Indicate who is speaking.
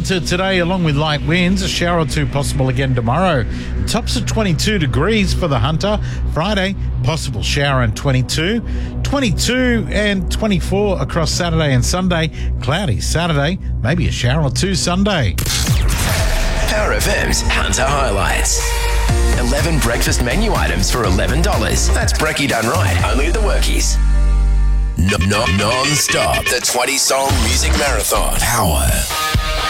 Speaker 1: Hunter today, along with light winds. A shower or two possible again tomorrow. Tops of 22 degrees for the Hunter. Friday, possible shower and 22. 22 and 24 across Saturday and Sunday. Cloudy Saturday, maybe a shower or two Sunday.
Speaker 2: Power FM's Hunter Highlights. 11 breakfast menu items for $11. That's brekkie done right, only at the Workies. Non-stop, the 20-song music marathon. Power